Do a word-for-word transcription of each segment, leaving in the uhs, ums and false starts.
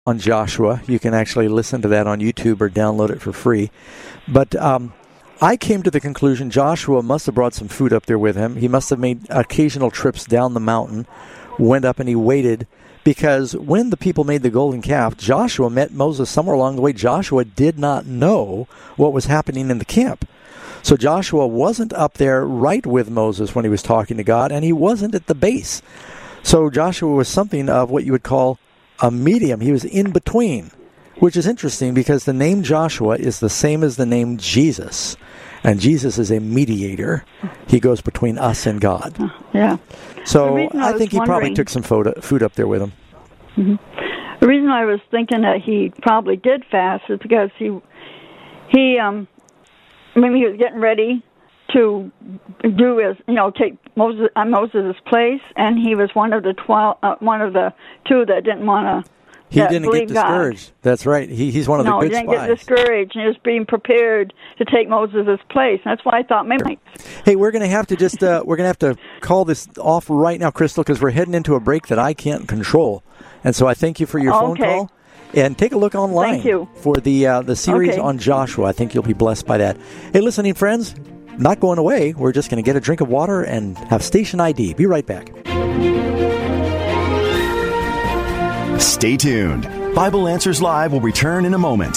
on Joshua. You can actually listen to that on YouTube or download it for free. But um, I came to the conclusion Joshua must have brought some food up there with him. He must have made occasional trips down the mountain, went up and he waited, because when the people made the golden calf, Joshua met Moses somewhere along the way. Joshua did not know what was happening in the camp. So Joshua wasn't up there right with Moses when he was talking to God, and he wasn't at the base. So Joshua was something of what you would call a medium. He was in between, which is interesting because the name Joshua is the same as the name Jesus. And Jesus is a mediator. He goes between us and God. Yeah. So I, I think he probably took some food, food up there with him. Mm-hmm. The reason I was thinking that he probably did fast is because he, he, um, when he was getting ready to do his, you know, take Moses uh, Moses' place, and he was one of the twelve, uh, one of the two that didn't want to. He didn't get discouraged. God. That's right. He he's one of no, the good spies. No, he didn't spies. get discouraged. He was being prepared to take Moses' place. That's why I thought maybe. Hey, we're going to have to just uh, we're going to have to call this off right now, Crystal, because we're heading into a break that I can't control. And so I thank you for your phone okay. call. And take a look online Thank you. for the uh, the series okay. on Joshua. I think you'll be blessed by that. Hey, listening friends, not going away. We're just going to get a drink of water and have station I D. Be right back. Stay tuned. Bible Answers Live will return in a moment.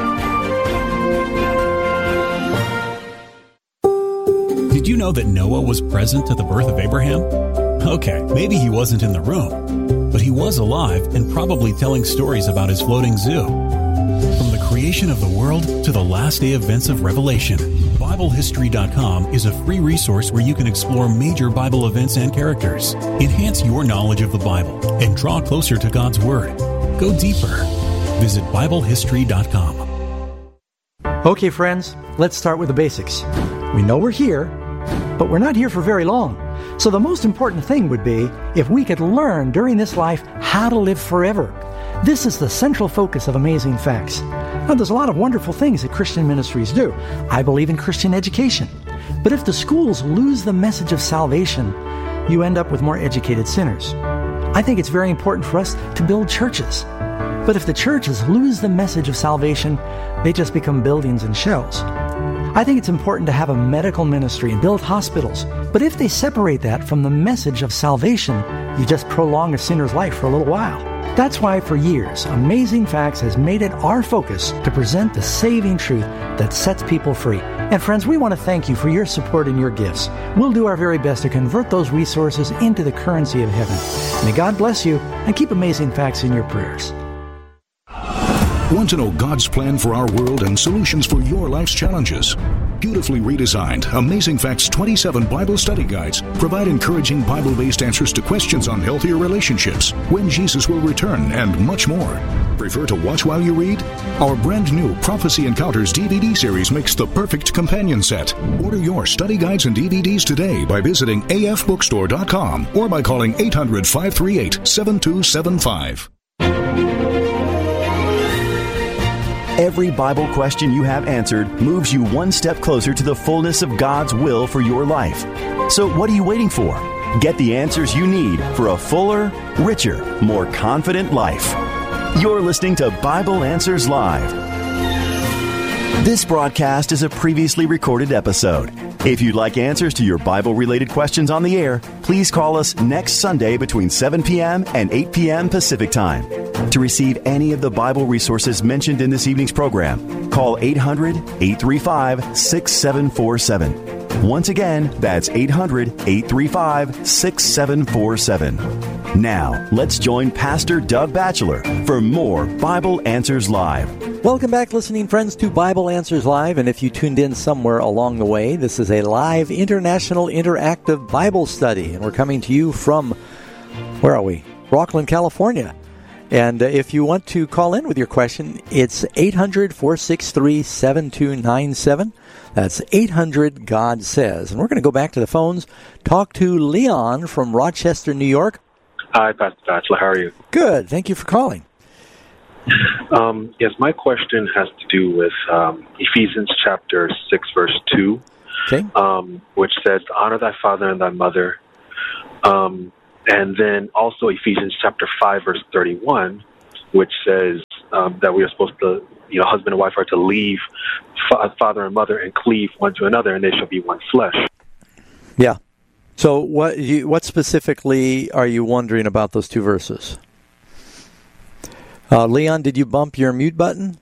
Did you know that Noah was present at the birth of Abraham? Okay, maybe he wasn't in the room, but he was alive and probably telling stories about his floating zoo. From the creation of the world to the last day events of Revelation, Bible History dot com is a free resource where you can explore major Bible events and characters, enhance your knowledge of the Bible, and draw closer to God's Word. Go deeper. Visit Bible History dot com. Okay, friends, let's start with the basics. We know we're here, but we're not here for very long. So the most important thing would be if we could learn during this life how to live forever. This is the central focus of Amazing Facts. Now, there's a lot of wonderful things that Christian ministries do. I believe in Christian education. But if the schools lose the message of salvation, you end up with more educated sinners. I think it's very important for us to build churches. But if the churches lose the message of salvation, they just become buildings and shells. I think it's important to have a medical ministry and build hospitals. But if they separate that from the message of salvation, you just prolong a sinner's life for a little while. That's why for years, Amazing Facts has made it our focus to present the saving truth that sets people free. And friends, we want to thank you for your support and your gifts. We'll do our very best to convert those resources into the currency of heaven. May God bless you and keep Amazing Facts in your prayers. Want to know God's plan for our world and solutions for your life's challenges? Beautifully redesigned, Amazing Facts twenty-seven Bible study guides provide encouraging Bible-based answers to questions on healthier relationships, when Jesus will return, and much more. Prefer to watch while you read? Our brand new Prophecy Encounters D V D series makes the perfect companion set. Order your study guides and D V Ds today by visiting A F bookstore dot com or by calling eight hundred, five three eight, seven two seven five. Every Bible question you have answered moves you one step closer to the fullness of God's will for your life. So what are you waiting for? Get the answers you need for a fuller, richer, more confident life. You're listening to Bible Answers Live. This broadcast is a previously recorded episode. If you'd like answers to your Bible-related questions on the air, please call us next Sunday between seven p.m. and eight p.m. Pacific Time. To receive any of the Bible resources mentioned in this evening's program, call eight hundred, eight three five, six seven four seven. Once again, that's eight hundred, eight three five, six seven four seven. Now, let's join Pastor Doug Batchelor for more Bible Answers Live. Welcome back, listening friends, to Bible Answers Live. And if you tuned in somewhere along the way, this is a live international interactive Bible study. And we're coming to you from, where are we? Rockland, California. And uh, if you want to call in with your question, it's eight hundred, four six three, seven two nine seven. That's eight hundred, God Says. And we're going to go back to the phones, talk to Leon from Rochester, New York. Hi, Pastor Batchelor. How are you? Good. Thank you for calling. Um, yes, my question has to do with um, Ephesians chapter six, verse two, okay. um, which says, honor thy father and thy mother. Um, and then also Ephesians chapter five, verse thirty-one, which says um, that we are supposed to, you know, husband and wife are to leave fa- father and mother and cleave one to another, and they shall be one flesh. Yeah. So what you, what specifically are you wondering about those two verses? Uh, Leon, did you bump your mute button?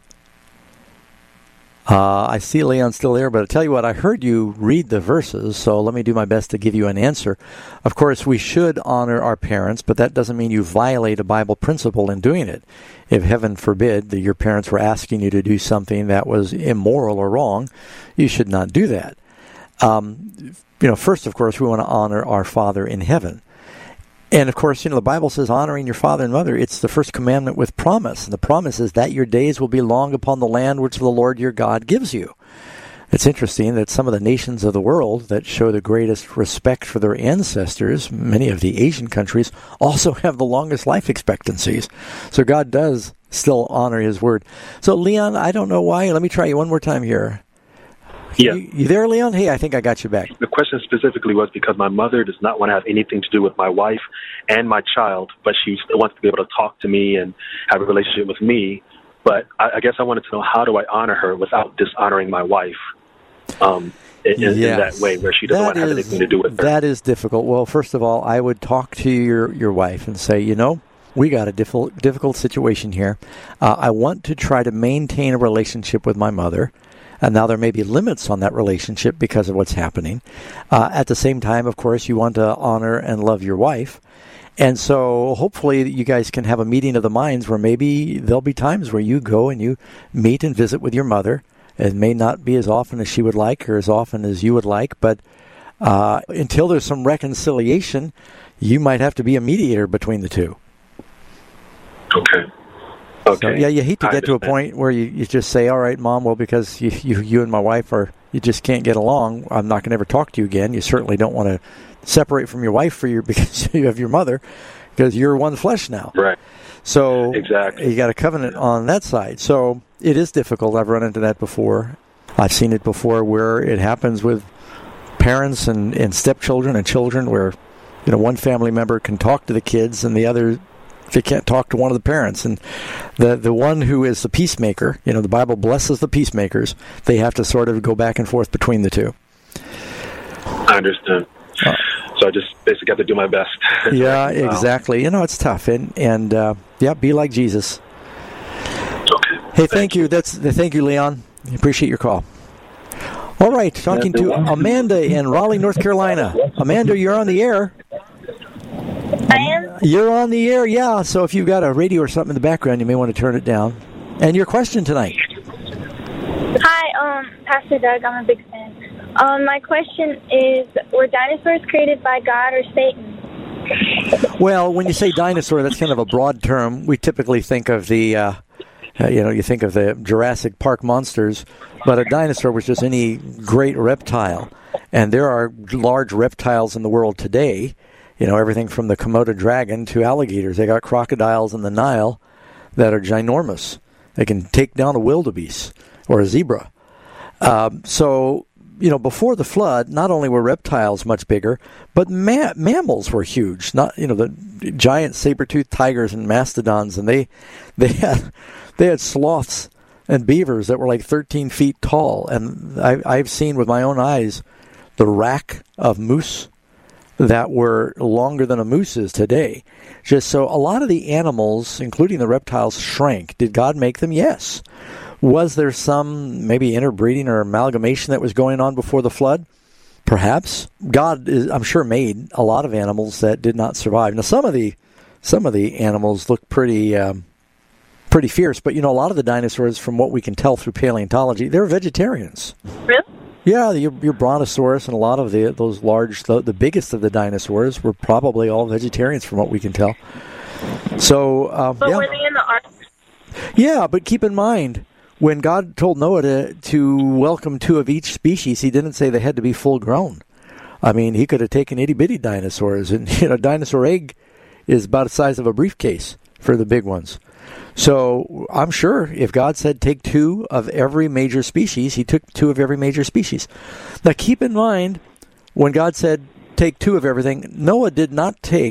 Uh, I see Leon still there, but I tell you what, I heard you read the verses, so let me do my best to give you an answer. Of course, we should honor our parents, but that doesn't mean you violate a Bible principle in doing it. If heaven forbid that your parents were asking you to do something that was immoral or wrong, you should not do that. Um, you know, first, of course, we want to honor our Father in heaven. And, of course, you know, the Bible says honoring your father and mother, it's the first commandment with promise. And the promise is that your days will be long upon the land which the Lord your God gives you. It's interesting that some of the nations of the world that show the greatest respect for their ancestors, many of the Asian countries, also have the longest life expectancies. So God does still honor his word. So, Leon, I don't know why. Let me try you one more time here. Yeah. You, you there, Leon? Hey, I think I got you back. The question specifically was because my mother does not want to have anything to do with my wife and my child, but she still wants to be able to talk to me and have a relationship with me. But I, I guess I wanted to know, how do I honor her without dishonoring my wife um, in, yes. in that way where she doesn't that want to have is, anything to do with her? That is difficult. Well, first of all, I would talk to your, your wife and say, you know, we got a difficult, difficult situation here. Uh, I want to try to maintain a relationship with my mother. And now there may be limits on that relationship because of what's happening. Uh, at the same time, of course, you want to honor and love your wife. And so hopefully you guys can have a meeting of the minds where maybe there'll be times where you go and you meet and visit with your mother. It may not be as often as she would like or as often as you would like, but uh, until there's some reconciliation, you might have to be a mediator between the two. Okay. Okay. So, yeah, you hate to I get to a understand. point where you, you just say, all right, Mom, well, because you, you you and my wife are, you just can't get along, I'm not going to ever talk to you again. You certainly don't want to separate from your wife for your because you have your mother, because you're one flesh now. Right. So exactly. You got a covenant on that side. So it is difficult. I've run into that before. I've seen it before where it happens with parents and, and stepchildren and children where, you know, one family member can talk to the kids and the other, they can't talk to one of the parents. And the the one who is the peacemaker, you know, the Bible blesses the peacemakers. They have to sort of go back and forth between the two. I understand. Uh, so I just basically have to do my best. Yeah, wow. exactly. You know, it's tough. And, and uh, yeah, be like Jesus. Okay. Hey, thank, thank you. you. That's Thank you, Leon. I appreciate your call. All right, talking to Amanda in Raleigh, North Carolina. Amanda, you're on the air. I am? You're on the air, yeah. So if you've got a radio or something in the background, you may want to turn it down. And your question tonight? Hi, um, Pastor Doug. I'm a big fan. Um, my question is, were dinosaurs created by God or Satan? Well, when you say dinosaur, that's kind of a broad term. We typically think of the, uh, uh, you know, you think of the Jurassic Park monsters, but a dinosaur was just any great reptile. And there are large reptiles in the world today. You know, everything from the Komodo dragon to alligators. They got crocodiles in the Nile that are ginormous. They can take down a wildebeest or a zebra. Um, so, you know, before the flood, not only were reptiles much bigger, but ma- mammals were huge. Not, you know, the giant saber-toothed tigers and mastodons, and they they had they had sloths and beavers that were like thirteen feet tall. And I, I've seen with my own eyes the rack of moose that were longer than a moose is today. Just so a lot of the animals, including the reptiles, shrank. Did God make them? Yes. Was there some maybe interbreeding or amalgamation that was going on before the flood? Perhaps. God, is, I'm sure, made a lot of animals that did not survive. Now, some of the some of the animals look pretty um, pretty fierce, but you know, a lot of the dinosaurs, from what we can tell through paleontology, they're vegetarians. Really? Yeah, your, your brontosaurus and a lot of the those large, the, the biggest of the dinosaurs were probably all vegetarians from what we can tell. So, um, but yeah. were they in the ark? Yeah, but keep in mind, when God told Noah to, to welcome two of each species, he didn't say they had to be full grown. I mean, he could have taken itty-bitty dinosaurs, and you know, a dinosaur egg is about the size of a briefcase for the big ones. So I'm sure if God said take two of every major species, he took two of every major species. Now keep in mind, when God said take two of everything, Noah did not take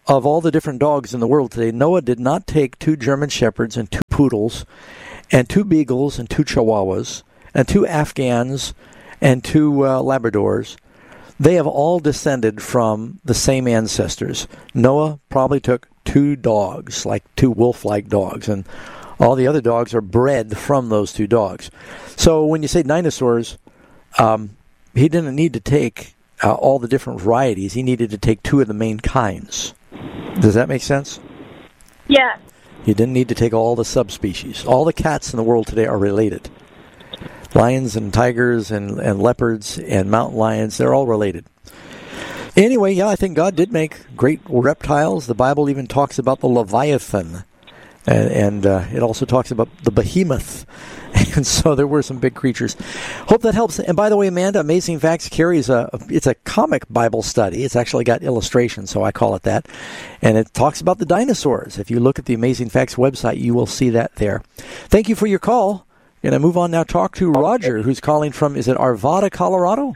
of all the different dogs in the world today, Noah did not take two German Shepherds and two poodles and two beagles and two chihuahuas and two Afghans and two uh, Labradors. They have all descended from the same ancestors. Noah probably took two dogs, like two wolf-like dogs, and all the other dogs are bred from those two dogs. So when you say dinosaurs, um, he didn't need to take uh, all the different varieties. He needed to take two of the main kinds. Does that make sense? Yeah. You didn't need to take all the subspecies. All the cats in the world today are related. Lions and tigers and, and leopards and mountain lions, they're all related. Anyway, yeah, I think God did make great reptiles. The Bible even talks about the Leviathan. And, and uh, it also talks about the behemoth. And so there were some big creatures. Hope that helps. And by the way, Amanda, Amazing Facts carries a, it's a comic Bible study. It's actually got illustrations, so I call it that. And it talks about the dinosaurs. If you look at the Amazing Facts website, you will see that there. Thank you for your call. And I move on now, talk to Roger, who's calling from, is it Arvada, Colorado?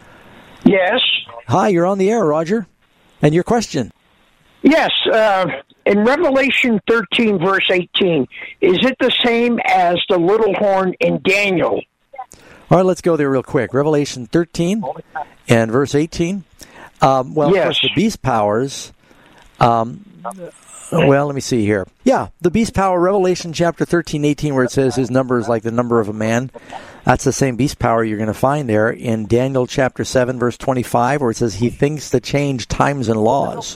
Yes. Hi, you're on the air, Roger. And your question? Yes. Uh, in Revelation thirteen, verse eighteen, is it the same as the little horn in Daniel? All right, let's go there real quick. Revelation thirteen and verse eighteen. Um, well, yes. Of course, the beast powers... Um, Well, let me see here. Yeah, the beast power, Revelation chapter thirteen, eighteen, where it says his number is like the number of a man. That's the same beast power you're going to find there in Daniel chapter seven, verse twenty-five, where it says he thinks to change times and laws.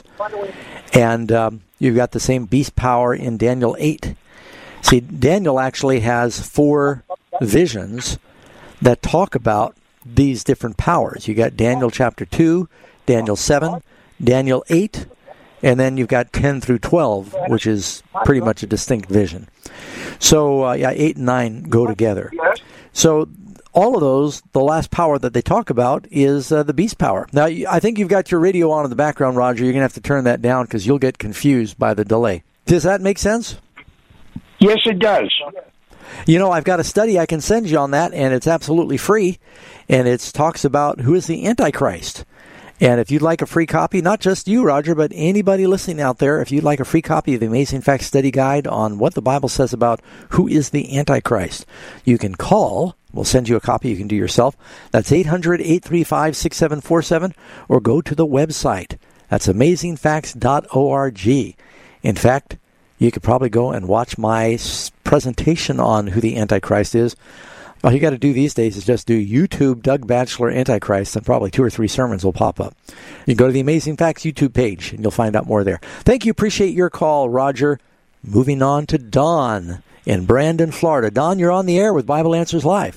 And um, you've got the same beast power in Daniel eight. See, Daniel actually has four visions that talk about these different powers. You got Daniel chapter two, Daniel seven, Daniel eight, and then you've got ten through twelve, which is pretty much a distinct vision. So, uh, yeah, eight and nine go together. So all of those, the last power that they talk about is uh, the beast power. Now, I think you've got your radio on in the background, Roger. You're going to have to turn that down because you'll get confused by the delay. Does that make sense? Yes, it does. You know, I've got a study I can send you on that, and it's absolutely free, and it talks about who is the Antichrist. And if you'd like a free copy, not just you, Roger, but anybody listening out there, if you'd like a free copy of the Amazing Facts Study Guide on what the Bible says about who is the Antichrist, you can call. We'll send you a copy. You can do yourself. That's eight hundred, eight three five, six seven four seven, or go to the website. That's amazing facts dot org. In fact, you could probably go and watch my presentation on who the Antichrist is. All you got to do these days is just do YouTube Doug Batchelor Antichrist, and probably two or three sermons will pop up. You can go to the Amazing Facts YouTube page, and you'll find out more there. Thank you. Appreciate your call, Roger. Moving on to Don in Brandon, Florida. Don, you're on the air with Bible Answers Live.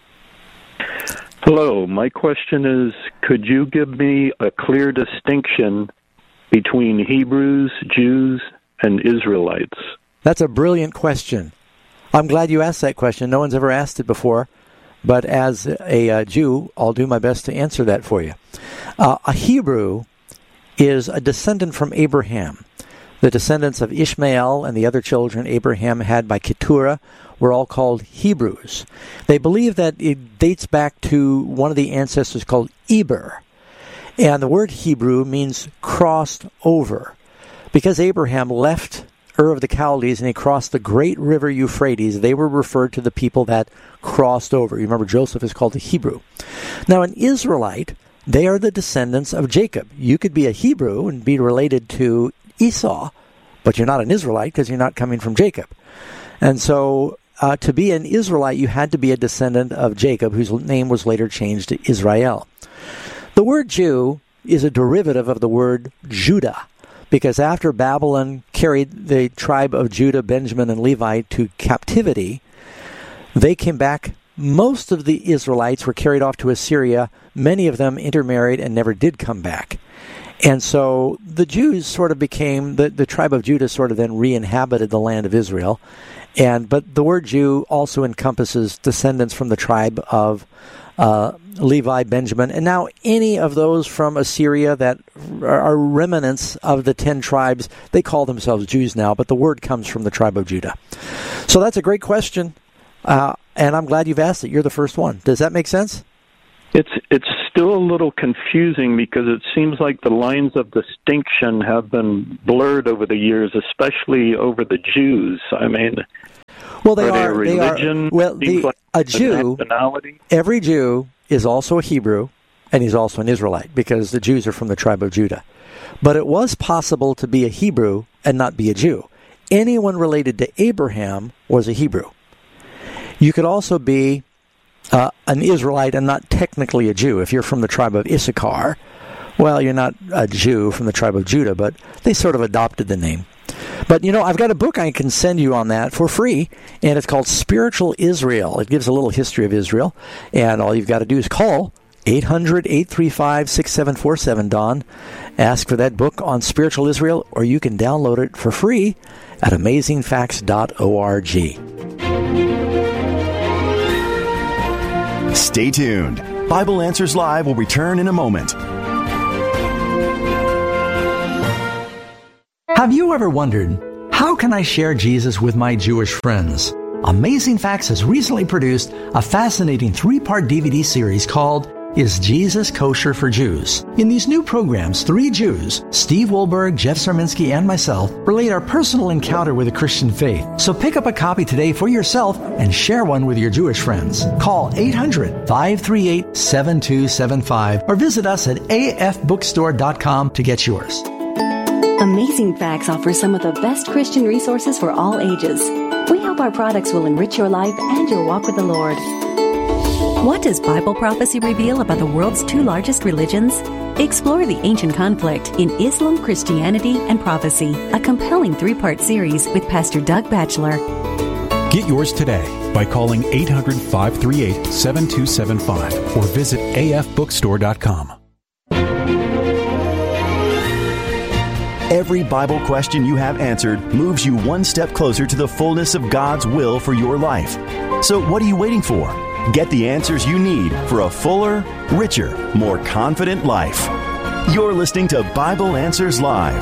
Hello. My question is, could you give me a clear distinction between Hebrews, Jews, and Israelites? That's a brilliant question. I'm glad you asked that question. No one's ever asked it before, but as a uh, Jew, I'll do my best to answer that for you. Uh, a Hebrew is a descendant from Abraham. The descendants of Ishmael and the other children Abraham had by Keturah were all called Hebrews. They believe that it dates back to one of the ancestors called Eber. And the word Hebrew means crossed over, because Abraham left Ur of the Chaldees and he crossed the great river Euphrates. They were referred to the people that crossed over. You remember Joseph is called a Hebrew. Now, an Israelite, they are the descendants of Jacob. You could be a Hebrew and be related to Esau, but you're not an Israelite because you're not coming from Jacob. And so uh, to be an Israelite, you had to be a descendant of Jacob, whose name was later changed to Israel. The word Jew is a derivative of the word Judah, because after Babylon carried the tribe of Judah, Benjamin, and Levi to captivity, they came back. Most of the Israelites were carried off to Assyria. Many of them intermarried and never did come back. And so the Jews sort of became, the, the tribe of Judah sort of then re-inhabited the land of Israel. And but the word Jew also encompasses descendants from the tribe of uh, Levi, Benjamin, and now any of those from Assyria that are remnants of the ten tribes. They call themselves Jews now, but the word comes from the tribe of Judah. So that's a great question, uh, and I'm glad you've asked it. You're the first one. Does that make sense? It's it's still a little confusing because it seems like the lines of distinction have been blurred over the years, especially over the Jews. I mean, well, they are. Religion, they are. Well, the, like a Jew. Every Jew is also a Hebrew, and he's also an Israelite because the Jews are from the tribe of Judah. But it was possible to be a Hebrew and not be a Jew. Anyone related to Abraham was a Hebrew. You could also be uh, an Israelite and not technically a Jew. If you're from the tribe of Issachar, well, you're not a Jew from the tribe of Judah, but they sort of adopted the name. But, you know, I've got a book I can send you on that for free, and it's called Spiritual Israel. It gives a little history of Israel, and all you've got to do is call eight hundred, eight three five, six seven four seven, Don. Ask for that book on Spiritual Israel, or you can download it for free at amazing facts dot org. Stay tuned. Bible Answers Live will return in a moment. Have you ever wondered, how can I share Jesus with my Jewish friends? Amazing Facts has recently produced a fascinating three-part D V D series called Is Jesus Kosher for Jews? In these new programs, three Jews, Steve Wohlberg, Jeff Sarminski, and myself, relate our personal encounter with the Christian faith. So pick up a copy today for yourself and share one with your Jewish friends. Call eight hundred, five three eight, seven two seven five or visit us at a f bookstore dot com to get yours. Amazing Facts offers some of the best Christian resources for all ages. We hope our products will enrich your life and your walk with the Lord. What does Bible prophecy reveal about the world's two largest religions? Explore the ancient conflict in Islam, Christianity, and Prophecy, a compelling three-part series with Pastor Doug Batchelor. Get yours today by calling eight hundred, five three eight, seven two seven five or visit a f bookstore dot com. Every Bible question you have answered moves you one step closer to the fullness of God's will for your life. So what are you waiting for? Get the answers you need for a fuller, richer, more confident life. You're listening to Bible Answers Live.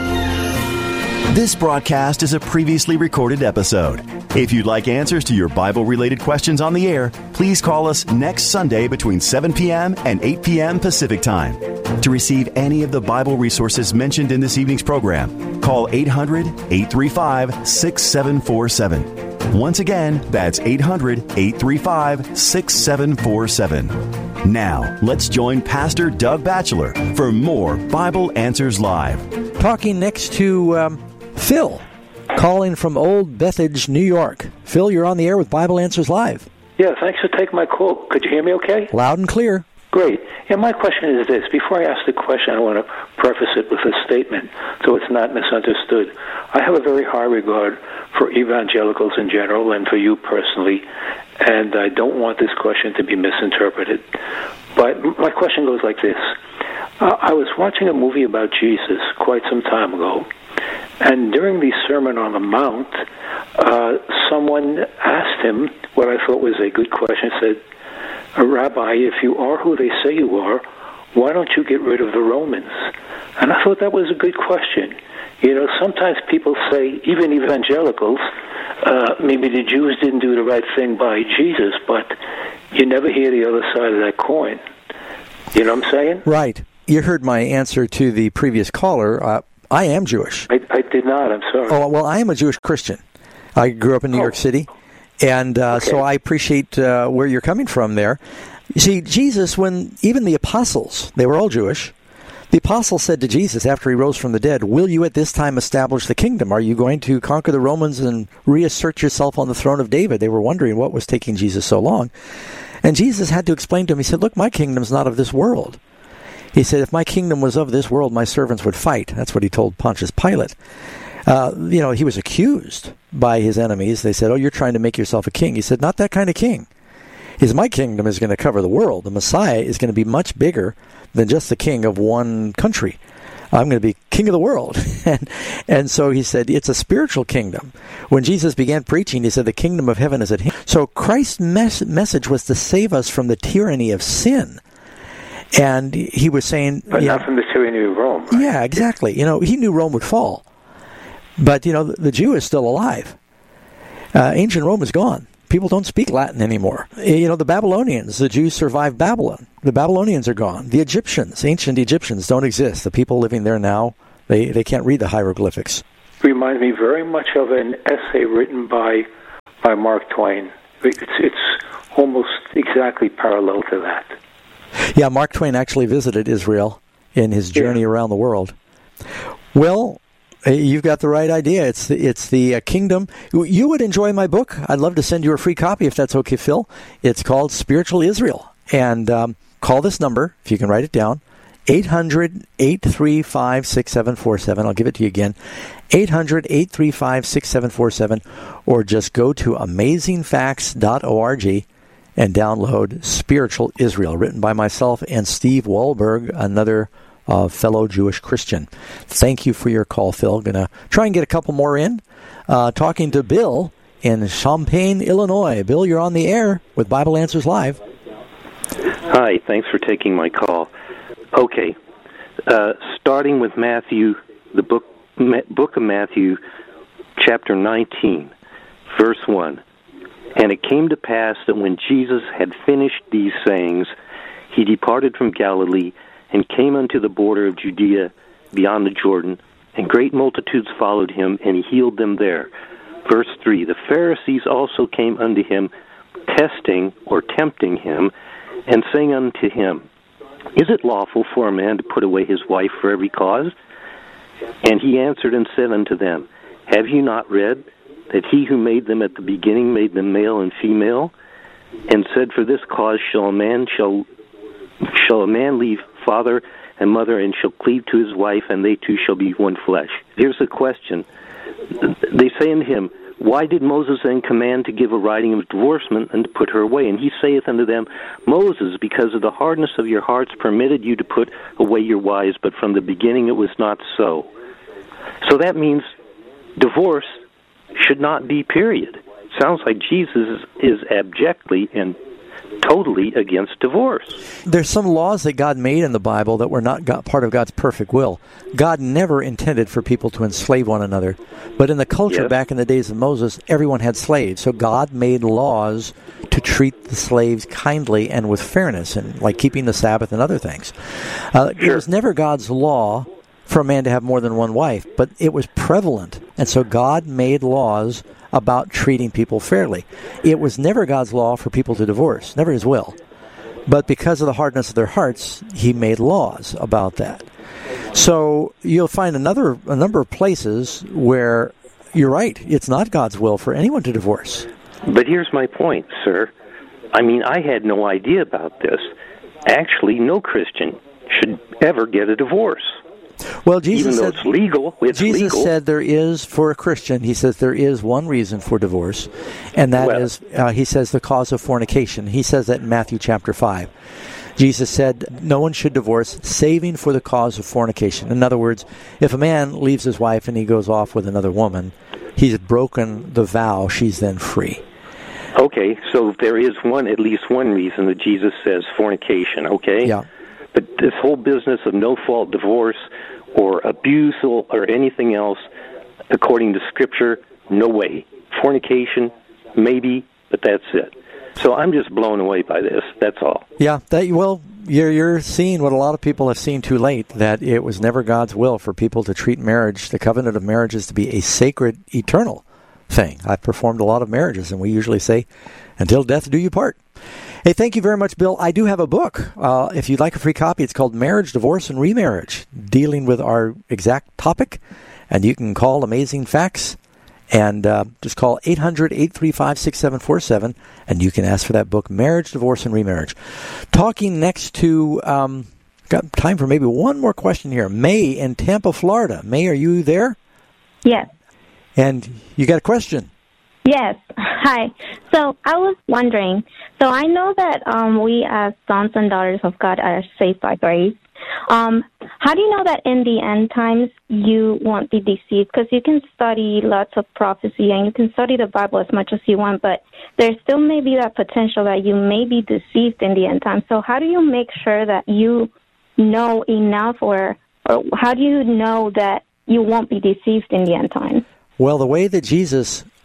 This broadcast is a previously recorded episode. If you'd like answers to your Bible-related questions on the air, please call us next Sunday between seven p.m. and eight p.m. Pacific Time. To receive any of the Bible resources mentioned in this evening's program, call eight hundred, eight three five, six seven four seven. Once again, that's eight hundred, eight three five, six seven four seven. Now, let's join Pastor Doug Batchelor for more Bible Answers Live. Talking next to um, Phil, calling from Old Bethage, New York. Phil, you're on the air with Bible Answers Live. Yeah, thanks for taking my call. Could you hear me okay? Loud and clear. Great. Yeah, my question is this. Before I ask the question, I want to preface it with a statement so it's not misunderstood. I have a very high regard for evangelicals in general and for you personally, and I don't want this question to be misinterpreted. But my question goes like this. Uh, I was watching a movie about Jesus quite some time ago, and during the Sermon on the Mount, uh, someone asked him what I thought was a good question, said, Rabbi, if you are who they say you are, why don't you get rid of the Romans? And I thought that was a good question. You know, sometimes people say, even evangelicals, uh, maybe the Jews didn't do the right thing by Jesus, but you never hear the other side of that coin. You know what I'm saying? Right. You heard my answer to the previous caller. Uh, I am Jewish. I, I did not. I'm sorry. Oh, well, I am a Jewish Christian. I grew up in New oh. York City. And uh, okay. so I appreciate uh, where you're coming from there. You see, Jesus, when even the apostles, they were all Jewish, the apostles said to Jesus after he rose from the dead, will you at this time establish the kingdom? Are you going to conquer the Romans and reassert yourself on the throne of David? They were wondering what was taking Jesus so long. And Jesus had to explain to them, he said, look, my kingdom's not of this world. He said, if my kingdom was of this world, my servants would fight. That's what he told Pontius Pilate. Uh, you know, he was accused by his enemies. They said, oh, you're trying to make yourself a king. He said, not that kind of king. He said, my kingdom is going to cover the world. The Messiah is going to be much bigger than just the king of one country. I'm going to be king of the world. and, and so he said, it's a spiritual kingdom. When Jesus began preaching, he said, the kingdom of heaven is at hand. So Christ's mes- message was to save us from the tyranny of sin. And he was saying... But not know, from the tyranny of Rome. Right? Yeah, exactly. You know, he knew Rome would fall. But, you know, the, the Jew is still alive. Uh, ancient Rome is gone. people don't speak Latin anymore. You know, the Babylonians, the Jews survived Babylon. The Babylonians are gone. The Egyptians, ancient Egyptians, don't exist. The people living there now, they, they can't read the hieroglyphics. Reminds me very much of an essay written by by Mark Twain. It's, it's almost exactly parallel to that. Yeah, Mark Twain actually visited Israel in his journey yeah. around the world. Well, you've got the right idea. It's the, it's the uh, kingdom. You would enjoy my book. I'd love to send you a free copy if that's okay, Phil. It's called Spiritual Israel. And um, call this number, if you can write it down, eight hundred, eight three five, six seven four seven. I'll give it to you again, eight hundred, eight three five, six seven four seven, or just go to amazing facts dot org and download Spiritual Israel, written by myself and Steve Wahlberg, another uh, fellow Jewish Christian. Thank you for your call, Phil. Going to try and get a couple more in. Uh, talking to Bill in Champaign, Illinois. Bill, you're on the air with Bible Answers Live. Hi, thanks for taking my call. Okay, uh, starting with Matthew, the book, Ma- book of Matthew, chapter nineteen, verse one. And it came to pass that when Jesus had finished these sayings, he departed from Galilee and came unto the border of Judea beyond the Jordan, and great multitudes followed him, and he healed them there. Verse three, the Pharisees also came unto him, testing or tempting him, and saying unto him, Is it lawful for a man to put away his wife for every cause? And he answered and said unto them, Have you not read that he who made them at the beginning made them male and female, and said, For this cause shall a man shall shall a man leave father and mother, and shall cleave to his wife, and they two shall be one flesh. Here's the question. They say unto him, Why did Moses then command to give a writing of divorcement and to put her away? And he saith unto them, Moses, because of the hardness of your hearts, permitted you to put away your wives, but from the beginning it was not so. So that means divorce should not be, period. Sounds like Jesus is abjectly and totally against divorce. There's some laws that God made in the Bible that were not God, part of God's perfect will. God never intended for people to enslave one another. But in the culture yes. back in the days of Moses, everyone had slaves. So God made laws to treat the slaves kindly and with fairness, and like keeping the Sabbath and other things. Uh, sure. It was never God's law for a man to have more than one wife, but it was prevalent. And so God made laws about treating people fairly. It was never God's law for people to divorce, never his will. But because of the hardness of their hearts, he made laws about that. So you'll find another a number of places where you're right, it's not God's will for anyone to divorce. But here's my point, sir. I mean, I had no idea about this. Actually, no Christian should ever get a divorce. Well, Jesus Even though said, it's legal, it's Jesus legal. said there is, for a Christian, he says there is one reason for divorce, and that well, is, uh, he says, the cause of fornication. He says that in Matthew chapter five. Jesus said no one should divorce, saving for the cause of fornication. In other words, if a man leaves his wife and he goes off with another woman, he's broken the vow, she's then free. Okay, so there is one, at least one reason that Jesus says fornication, okay? Yeah. But this whole business of no-fault divorce or abuse or anything else, according to Scripture, no way. Fornication, maybe, but that's it. So I'm just blown away by this. That's all. Yeah, that, well, you're, you're seeing what a lot of people have seen too late, that it was never God's will for people to treat marriage, the covenant of marriage, is to be a sacred, eternal thing. I've performed a lot of marriages, and we usually say, until death do you part. Hey, thank you very much, Bill. I do have a book. Uh, if you'd like a free copy, it's called Marriage, Divorce, and Remarriage, dealing with our exact topic. And you can call Amazing Facts and uh, just call eight hundred, eight three five, six seven four seven, and you can ask for that book, Marriage, Divorce, and Remarriage. Talking next to, um, got time for maybe one more question here. May in Tampa, Florida. May, are you there? Yes. And you got a question? Yes. Hi. So I was wondering, so I know that um, we as sons and daughters of God are saved by grace. Um, how do you know that in the end times you won't be deceived? Because you can study lots of prophecy and you can study the Bible as much as you want, but there still may be that potential that you may be deceived in the end times. So how do you make sure that you know enough, or, or how do you know that you won't be deceived in the end times? Well, the way that Jesus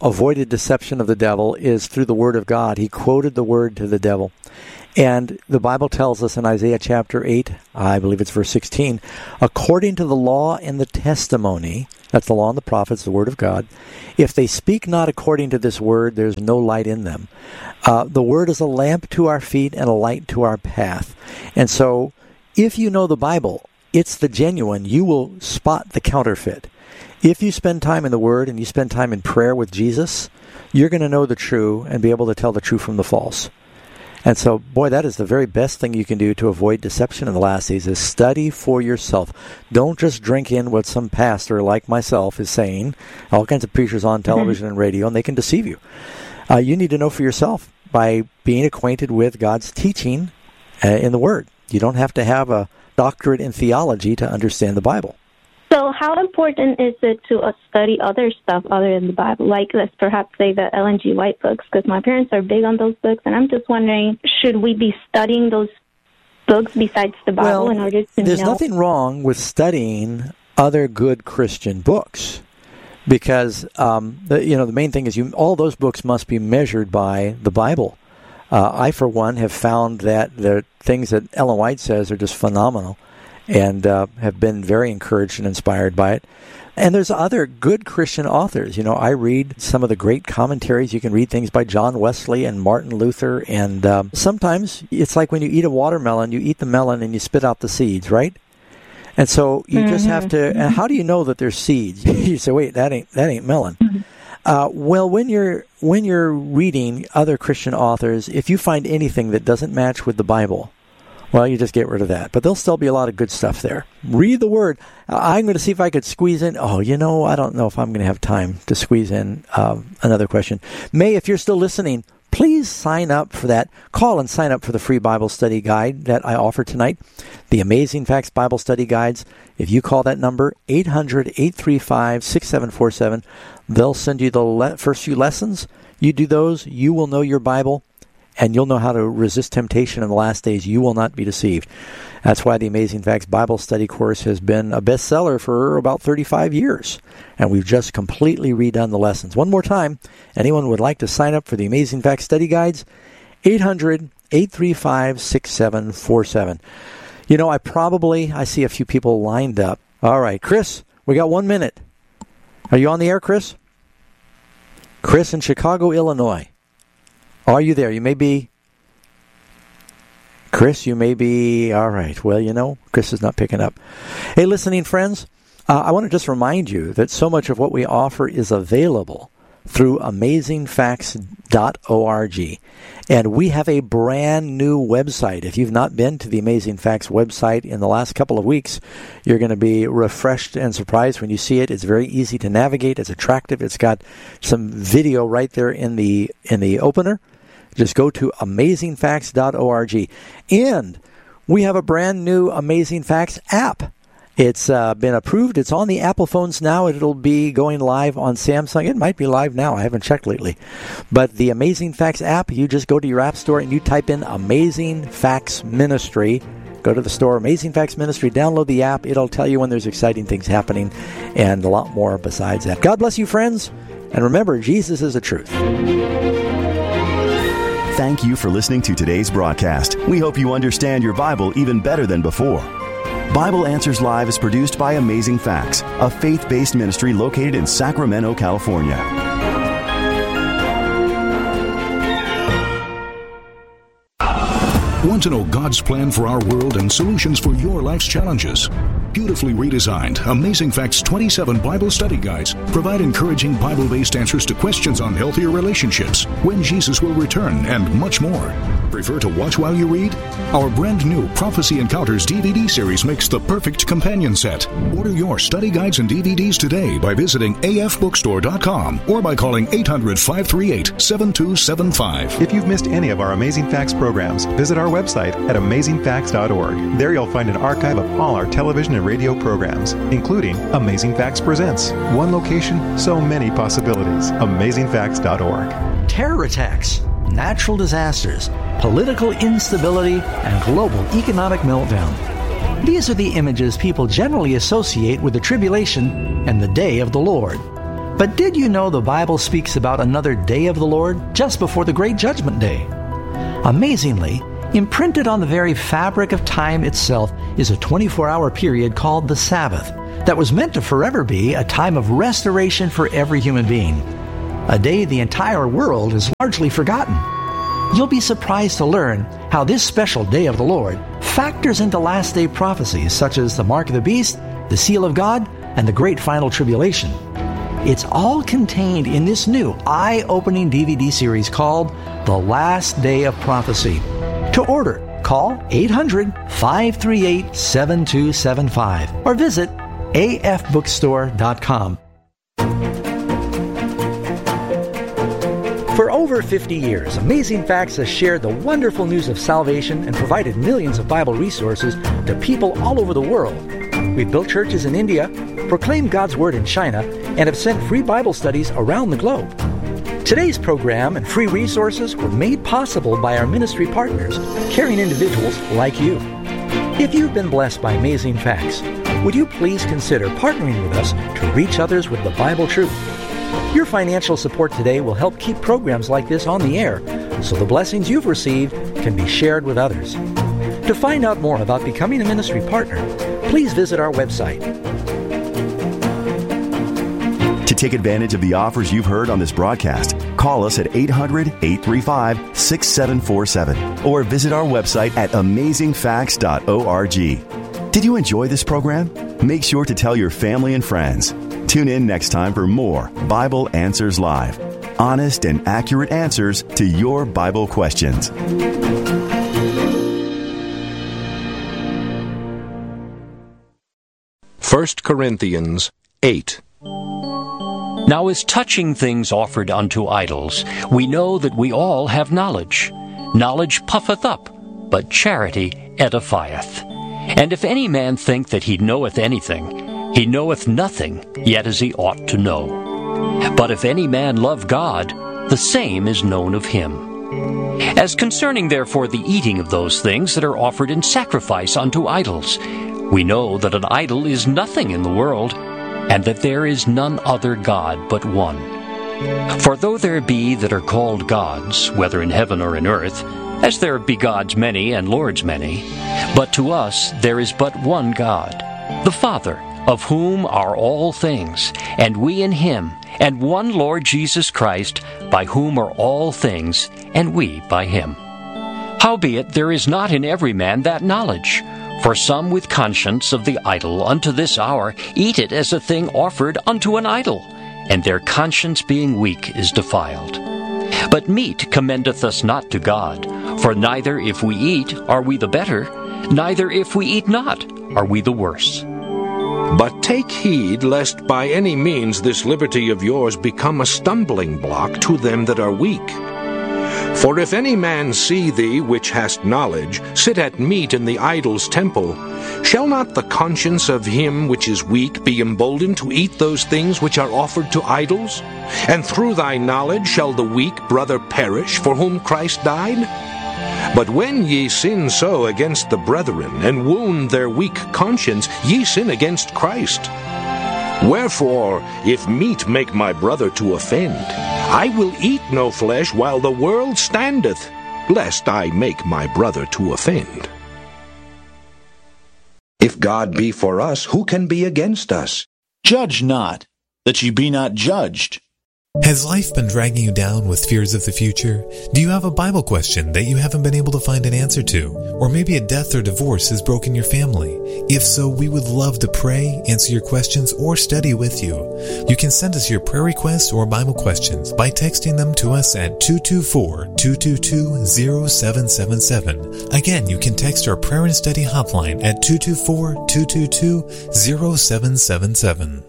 avoided deception of the devil is through the Word of God. He quoted the Word to the devil. And the Bible tells us in Isaiah chapter eight, I believe it's verse sixteen, according to the law and the testimony, that's the law and the prophets, the Word of God, if they speak not according to this Word, there's no light in them. Uh, the Word is a lamp to our feet and a light to our path. And so, if you know the Bible, it's the genuine. You will spot the counterfeit. If you spend time in the Word and you spend time in prayer with Jesus, you're going to know the true and be able to tell the true from the false. And so, boy, that is the very best thing you can do to avoid deception in the last days is study for yourself. Don't just drink in what some pastor like myself is saying. All kinds of preachers on television mm-hmm. and radio, and they can deceive you. Uh, you need to know for yourself by being acquainted with God's teaching uh, in the Word. You don't have to have a doctorate in theology to understand the Bible. So how important is it to uh, study other stuff other than the Bible? Like, let's perhaps say the Ellen G. White books, because my parents are big on those books, and I'm just wondering, should we be studying those books besides the Bible well, in order to there's know? nothing wrong with studying other good Christian books, because, um, the, you know, the main thing is you all those books must be measured by the Bible. Uh, I, for one, have found that the things that Ellen White says are just phenomenal, and uh, have been very encouraged and inspired by it. And there's other good Christian authors. You know, I read some of the great commentaries. You can read things by John Wesley and Martin Luther. And um, sometimes it's like when you eat a watermelon, you eat the melon and you spit out the seeds, right? And so you mm-hmm. just have to, and how do you know that there's seeds? You say, wait, that ain't that ain't melon. Mm-hmm. Uh, well, when you're when you're reading other Christian authors, if you find anything that doesn't match with the Bible, well, you just get rid of that. But there'll still be a lot of good stuff there. Read the Word. I'm going to see if I could squeeze in. Oh, you know, I don't know if I'm going to have time to squeeze in uh, another question. May, if you're still listening, please sign up for that. Call and sign up for the free Bible study guide that I offer tonight. The Amazing Facts Bible Study Guides. If you call that number, eight hundred, eight three five, six seven four seven, they'll send you the le- first few lessons. You do those, you will know your Bible. And you'll know how to resist temptation in the last days. You will not be deceived. That's why the Amazing Facts Bible Study course has been a bestseller for about thirty-five years. And we've just completely redone the lessons. One more time, anyone would like to sign up for the Amazing Facts Study Guides, eight hundred, eight three five, six seven four seven. You know, I probably, I see a few people lined up. All right, Chris, we got one minute. Are you on the air, Chris? Chris in Chicago, Illinois. Are you there? You may be... Chris, you may be... All right. Well, you know, Chris is not picking up. Hey, listening friends, uh, I want to just remind you that so much of what we offer is available through amazing facts dot org. And we have a brand new website. If you've not been to the Amazing Facts website in the last couple of weeks, you're going to be refreshed and surprised when you see it. It's very easy to navigate. It's attractive. It's got some video right there in the in the opener. Just go to amazing facts dot org. And we have a brand new Amazing Facts app. It's uh, been approved. It's on the Apple phones now. It'll be going live on Samsung. It might be live now. I haven't checked lately. But the Amazing Facts app, you just go to your app store and you type in Amazing Facts Ministry. Go to the store, Amazing Facts Ministry, download the app. It'll tell you when there's exciting things happening and a lot more besides that. God bless you, friends. And remember, Jesus is the truth. Thank you for listening to today's broadcast. We hope you understand your Bible even better than before. Bible Answers Live is produced by Amazing Facts, a faith-based ministry located in Sacramento, California. Want to know God's plan for our world and solutions for your life's challenges? Beautifully redesigned, Amazing Facts twenty-seven Bible Study Guides provide encouraging Bible-based answers to questions on healthier relationships, when Jesus will return, and much more. Prefer to watch while you read? Our brand new Prophecy Encounters D V D series makes the perfect companion set. Order your study guides and D V Ds today by visiting a f bookstore dot com or by calling eight hundred, five three eight, seven two seven five. If you've missed any of our Amazing Facts programs, visit our website at amazing facts dot org. There you'll find an archive of all our television and radio programs, including Amazing Facts Presents. One location, so many possibilities. amazing facts dot org. Terror attacks, natural disasters, political instability, and global economic meltdown. These are the images people generally associate with the tribulation and the day of the Lord. But did you know the Bible speaks about another day of the Lord just before the Great Judgment Day? Amazingly, imprinted on the very fabric of time itself is a twenty-four hour period called the Sabbath that was meant to forever be a time of restoration for every human being. A day the entire world has largely forgotten. You'll be surprised to learn how this special day of the Lord factors into last day prophecies such as the mark of the beast, the seal of God, and the great final tribulation. It's all contained in this new eye-opening D V D series called The Last Day of Prophecy. To order, call eight hundred, five three eight, seven two seven five or visit a f bookstore dot com. For over fifty years, Amazing Facts has shared the wonderful news of salvation and provided millions of Bible resources to people all over the world. We've built churches in India, proclaimed God's Word in China, and have sent free Bible studies around the globe. Today's program and free resources were made possible by our ministry partners, caring individuals like you. If you've been blessed by Amazing Facts, would you please consider partnering with us to reach others with the Bible truth? Your financial support today will help keep programs like this on the air, so the blessings you've received can be shared with others. To find out more about becoming a ministry partner, please visit our website. To take advantage of the offers you've heard on this broadcast, call us at eight hundred, eight three five, six seven four seven or visit our website at amazing facts dot org. Did you enjoy this program? Make sure to tell your family and friends. Tune in next time for more Bible Answers Live. Honest and accurate answers to your Bible questions. First Corinthians eight. Now as touching things offered unto idols, we know that we all have knowledge. Knowledge puffeth up, but charity edifieth. And if any man think that he knoweth anything, he knoweth nothing, yet as he ought to know. But if any man love God, the same is known of him. As concerning therefore the eating of those things that are offered in sacrifice unto idols, we know that an idol is nothing in the world, and that there is none other God but one. For though there be that are called gods, whether in heaven or in earth, as there be gods many and lords many, but to us there is but one God, the Father, of whom are all things, and we in him, and one Lord Jesus Christ, by whom are all things, and we by him. Howbeit there is not in every man that knowledge. For some with conscience of the idol unto this hour eat it as a thing offered unto an idol, and their conscience being weak is defiled. But meat commendeth us not to God, for neither if we eat are we the better, neither if we eat not are we the worse. But take heed lest by any means this liberty of yours become a stumbling block to them that are weak. For if any man see thee, which hast knowledge, sit at meat in the idol's temple, shall not the conscience of him which is weak be emboldened to eat those things which are offered to idols? And through thy knowledge shall the weak brother perish, for whom Christ died? But when ye sin so against the brethren, and wound their weak conscience, ye sin against Christ. Wherefore, if meat make my brother to offend, I will eat no flesh while the world standeth, lest I make my brother to offend. If God be for us, who can be against us? Judge not, that ye be not judged. Has life been dragging you down with fears of the future? Do you have a Bible question that you haven't been able to find an answer to? Or maybe a death or divorce has broken your family? If so, we would love to pray, answer your questions, or study with you. You can send us your prayer requests or Bible questions by texting them to us at two two four, two two two, zero seven seven seven. Again, you can text our prayer and study hotline at two two four, two two two, zero seven seven seven.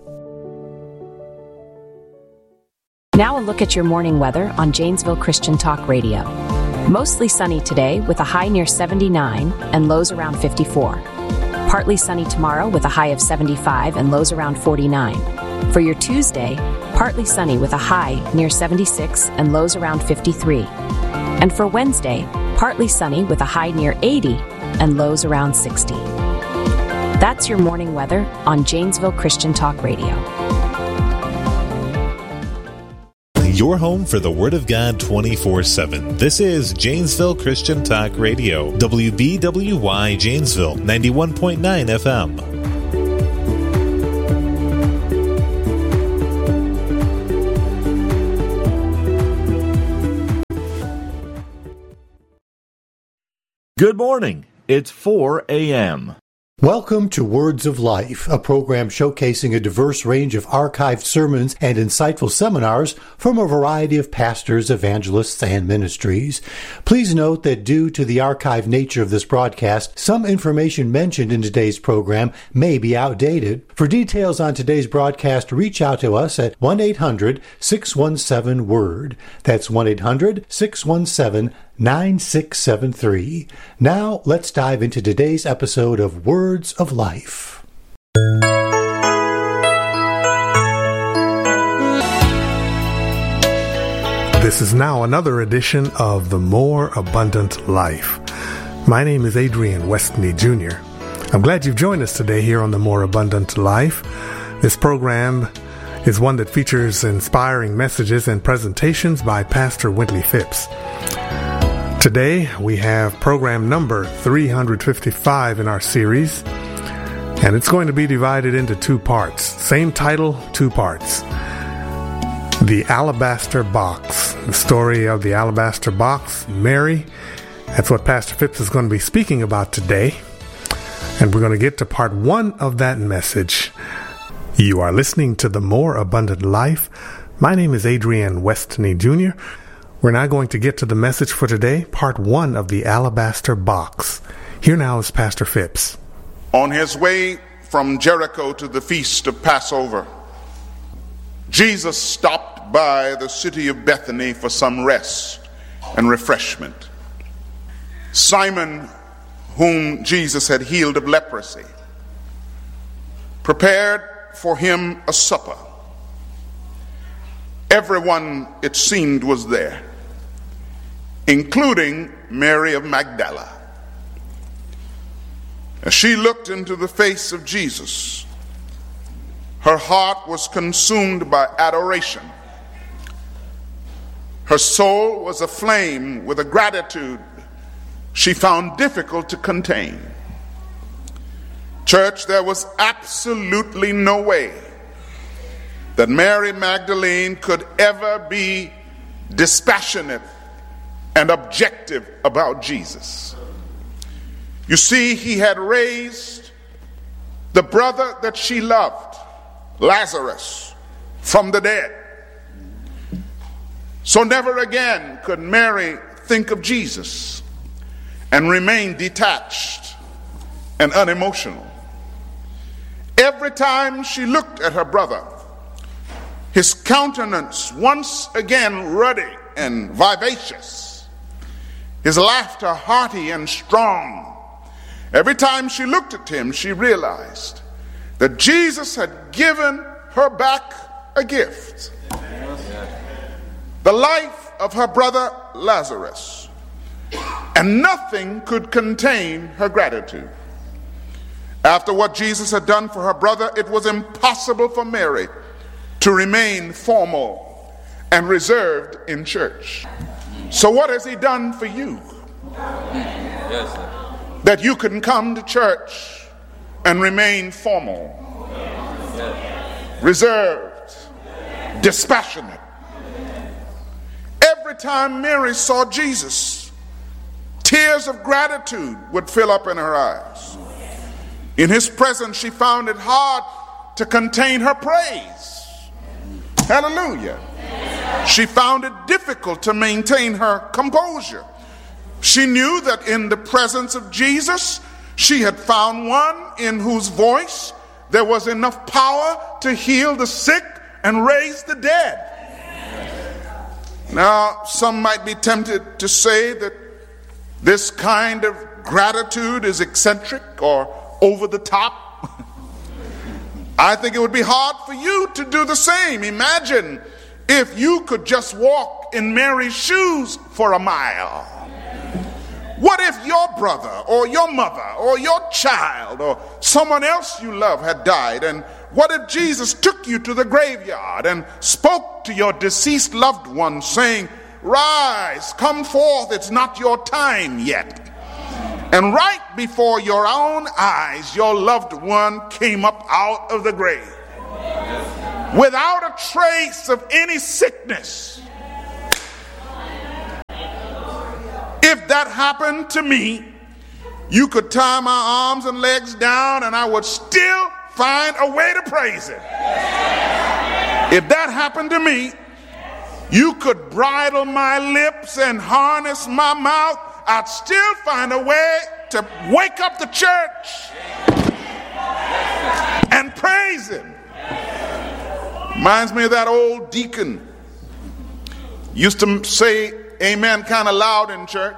Now a look at your morning weather on Janesville Christian Talk Radio. Mostly sunny today with a high near seventy-nine and lows around fifty-four. Partly sunny tomorrow with a high of seventy-five and lows around forty-nine. For your Tuesday, partly sunny with a high near seventy-six and lows around fifty-three. And for Wednesday, partly sunny with a high near eighty and lows around sixty. That's your morning weather on Janesville Christian Talk Radio. Your home for the Word of God twenty-four seven. This is Janesville Christian Talk Radio, W B W Y Janesville, ninety-one point nine F M. Good morning. It's four a.m. Welcome to Words of Life, a program showcasing a diverse range of archived sermons and insightful seminars from a variety of pastors, evangelists, and ministries. Please note that due to the archived nature of this broadcast, some information mentioned in today's program may be outdated. For details on today's broadcast, reach out to us at one eight hundred six one seven word. That's one eight hundred six one seven nine six seven three. Now, let's dive into today's episode of Words of Life. This is now another edition of The More Abundant Life. My name is Adrian Westney Junior I'm glad you've joined us today here on The More Abundant Life. This program is one that features inspiring messages and presentations by Pastor Wintley Phipps. Today, we have program number three hundred fifty-five in our series, and it's going to be divided into two parts. Same title, two parts. The Alabaster Box, the story of the Alabaster Box, Mary. That's what Pastor Phipps is going to be speaking about today. And we're going to get to part one of that message. You are listening to The More Abundant Life. My name is Adrian Westney Junior We're now going to get to the message for today, part one of the Alabaster Box. Here now is Pastor Phipps. On his way from Jericho to the feast of Passover, Jesus stopped by the city of Bethany for some rest and refreshment. Simon, whom Jesus had healed of leprosy, prepared for him a supper. Everyone, it seemed, was there, including Mary of Magdala. As she looked into the face of Jesus, her heart was consumed by adoration. Her soul was aflame with a gratitude she found difficult to contain. Church, there was absolutely no way that Mary Magdalene could ever be dispassionate and objective about Jesus. You see, he had raised the brother that she loved, Lazarus, from the dead. So never again could Mary think of Jesus and remain detached and unemotional. Every time she looked at her brother, his countenance once again ruddy and vivacious, his laughter hearty and strong. Every time she looked at him, she realized that Jesus had given her back a gift. The life of her brother Lazarus. And nothing could contain her gratitude. After what Jesus had done for her brother, it was impossible for Mary to remain formal and reserved in church. So what has he done for you? Yes, sir. That you can come to church and remain formal, yes, reserved, yes, dispassionate. Every time Mary saw Jesus, tears of gratitude would fill up in her eyes. In his presence, she found it hard to contain her praise. Hallelujah. She found it difficult to maintain her composure. She knew that in the presence of Jesus, she had found one in whose voice there was enough power to heal the sick and raise the dead. Now, some might be tempted to say that this kind of gratitude is eccentric or over the top. I think it would be hard for you to do the same. Imagine if you could just walk in Mary's shoes for a mile. What if your brother or your mother or your child or someone else you love had died, and What if Jesus took you to the graveyard and spoke to your deceased loved one saying, rise, come forth, it's not your time yet. And right before your own eyes, your loved one came up out of the grave without a trace of any sickness. If that happened to me, you could tie my arms and legs down and I would still find a way to praise him. If that happened to me, you could bridle my lips and harness my mouth, I'd still find a way to wake up the church and praise him. Reminds me of that old deacon. Used to say amen kind of loud in church.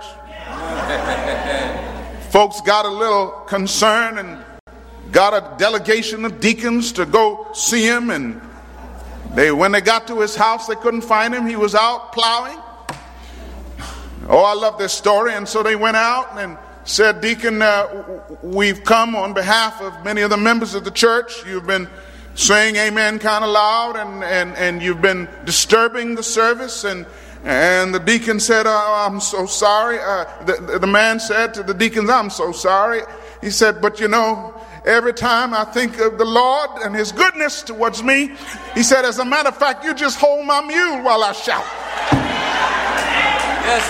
Folks got a little concerned and got a delegation of deacons to go see him, and they, when they got to his house, they couldn't find him. He was out plowing. Oh, I love this story. And so they went out and said, Deacon, uh, we've come on behalf of many of the members of the church. You've been saying amen kind of loud, and, and, and you've been disturbing the service. And and the deacon said, oh, I'm so sorry. Uh, the, the man said to the deacons, I'm so sorry. He said, but you know, every time I think of the Lord and his goodness towards me, he said, as a matter of fact, you just hold my mule while I shout. Yes,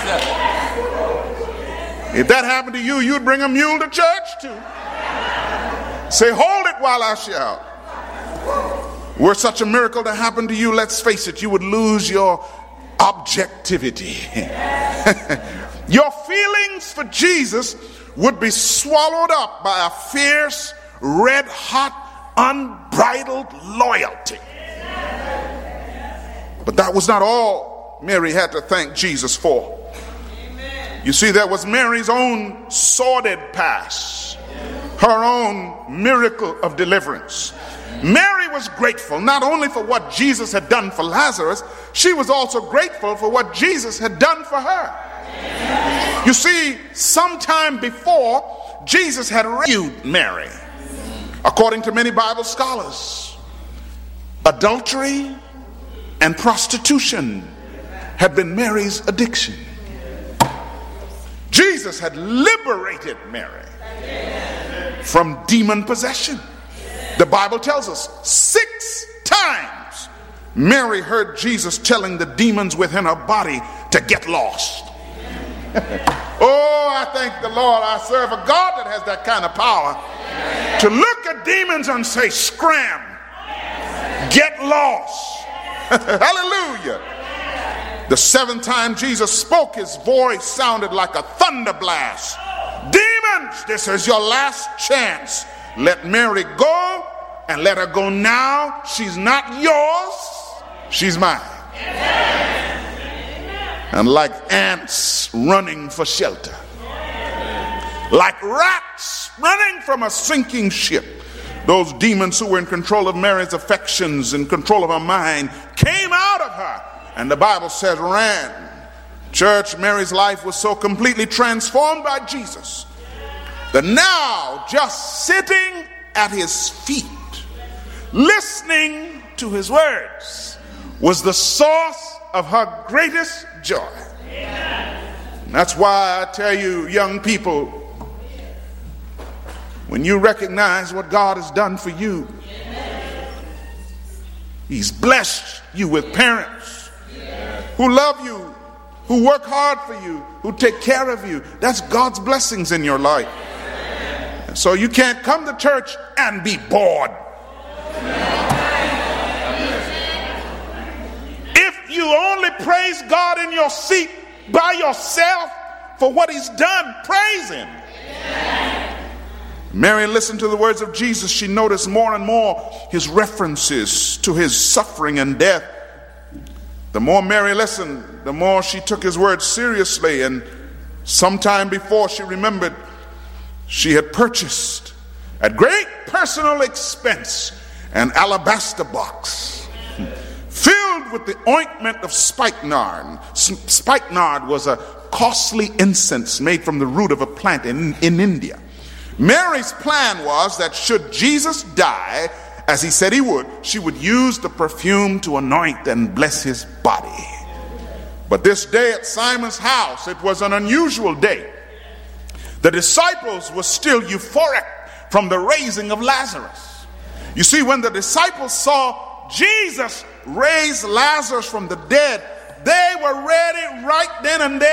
sir. If that happened to you, you'd bring a mule to church too. Say, hold it while I shout. Were such a miracle to happen to you, let's face it, you would lose your objectivity. Your feelings for Jesus would be swallowed up by a fierce, red-hot, unbridled loyalty. But that was not all Mary had to thank Jesus for. You see, there was Mary's own sordid past, her own miracle of deliverance. Mary was grateful not only for what Jesus had done for Lazarus, she was also grateful for what Jesus had done for her. You see, sometime before, Jesus had rescued Mary. According to many Bible scholars, adultery and prostitution had been Mary's addiction. Jesus had liberated Mary from demon possession. The Bible tells us six times Mary heard Jesus telling the demons within her body to get lost. Oh, I thank the Lord I serve a God that has that kind of power to look at demons and say, scram, get lost. Hallelujah. The seventh time Jesus spoke, his voice sounded like a thunder blast. Demons, this is your last chance. Let Mary go, and let her go now. She's not yours, she's mine. And like ants running for shelter, like rats running from a sinking ship, those demons who were in control of Mary's affections and control of her mind came out of her, and the Bible says ran. Church, Mary's life was so completely transformed by Jesus that now just sitting at his feet, listening to his words, was the source of her greatest joy. That's why I tell you, young people, when you recognize what God has done for you, he's blessed you with parents who love you, who work hard for you, who take care of you. That's God's blessings in your life. So you can't come to church and be bored. If you only praise God in your seat by yourself for what he's done, praise him. Mary listened to the words of Jesus. She noticed more and more his references to his suffering and death. The more Mary listened, the more she took his words seriously. And sometime before, she remembered she had purchased at great personal expense an alabaster box filled with the ointment of spikenard. Spikenard was a costly incense made from the root of a plant in, in India. Mary's plan was that should Jesus die as he said he would, she would use the perfume to anoint and bless his body. But this day at Simon's house, it was an unusual day. The disciples were still euphoric from the raising of Lazarus. You see, when the disciples saw Jesus raise Lazarus from the dead, they were ready right then and there